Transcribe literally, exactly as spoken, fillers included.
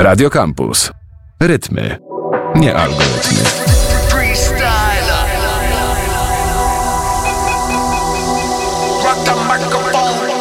Radio Campus. Rytmy, nie algorytmy. Rock the microphone.